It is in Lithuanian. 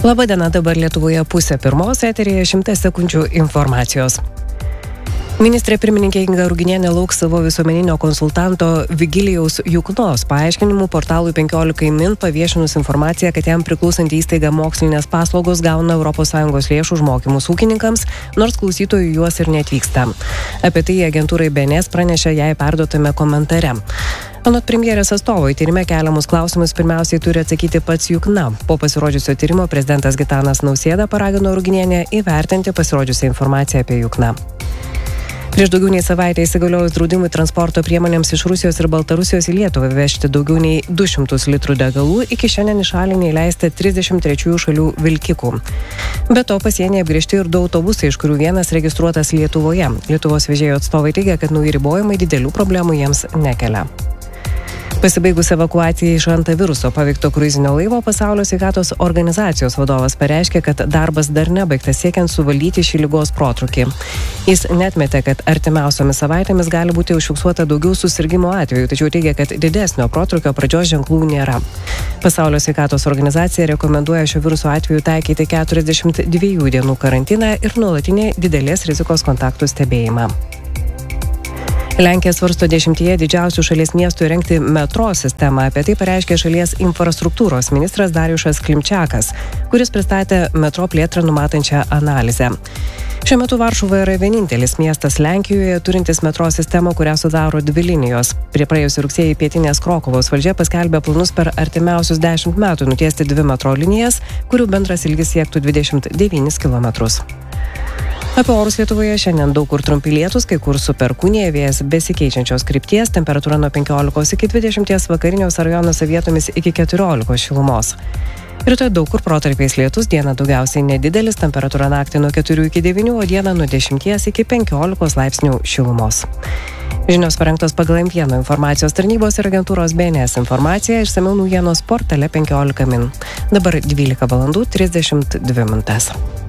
Labadiena, dabar Lietuvoje 1:30, eteryje 100 sekundžių informacijos. Ministrė pirmininkė Inga Ruginienė lauks savo visuomeninio konsultanto Vigilijaus Juknos paaiškinimų portalui 15 min paviešinus informaciją, kad jam priklausanti įstaiga mokslinės paslaugos gauna ES lėšų už mokymus ūkininkams, nors klausytojų juos ir neatvyksta. Apie tai agentūrai BNS pranešė jai perduotame komentare. Anot premjerės atstovo į tyrime keliamus klausimus pirmiausiai turi atsakyti pats Jukna. Po pasirodžiusio tyrimo prezidentas Gitanas Nausėda paragino Ruginienę įvertinti pasirodžiusią informaciją apie Jukną. Prieš daugiau nei savaitę įsigaliojus draudimui transporto priemonėms iš Rusijos ir Baltarusijos į Lietuvą vežti daugiau nei 200 litrų degalų, iki šiandien į šalį neįleista 33 šalių vilkikų. Be to, pasienyje apgręžti ir 2 autobusai, iš kurių vienas registruotas Lietuvoje. Lietuvos vežėjų atstovai teigia, kad nauji ribojimai didelių problemų jiems nekelia. Pasibaigus evakuacijai iš antaviruso paveikto kruizinio laivo, Pasaulio sveikatos organizacijos vadovas pareiškė, kad darbas dar nebaigtas siekiant suvaldyti šį ligos protrūkį. Jis neatmetė, kad artimiausiomis savaitėmis gali būti užfiksuota daugiau susirgimo atvejų, tačiau teigia, kad didesnio protrūkio pradžios ženklų nėra. Pasaulio sveikatos organizacija rekomenduoja šio viruso atveju taikyti 42 dienų karantiną ir nuolatinį didelės rizikos kontaktų stebėjimą. Lenkija svarsto 10 didžiausių šalies miestų įrengti metro sistemą. Apie tai pareiškė šalies infrastruktūros ministras Dariušas Klimčiakas, kuris pristatė metro plėtrą numatančią analizę. Šiuo metu Varšuva yra vienintelis miestas Lenkijoje turintis metro sistemą, kurią sudaro 2 linijos. Prie praėjusį rugsėjį pietinės Krokuvos valdžia paskelbė planus per artimiausius 10 metų nutiesti 2 metro linijas, kurių bendras ilgis siektų 29 km. Apie orus Lietuvoje šiandien daug kur trumpi lietūs, kai kur su perkūnija, vėjas besikeičiančios krypties, temperatūra nuo 15 iki 20, vakariniuose rajonuose vietomis iki 14 šilumos. Rytoj daug kur protarpiais lietus, dieną daugiausiai nedidelis, temperatūra naktį nuo 4 iki 9, o dieną nuo 10 iki 15 laipsnių šilumos. Žinios parengtos pagal M1 informacijos tarnybos ir agentūros BNS informaciją, išsamiau naujienos portale 15 min. Dabar 12:32 min.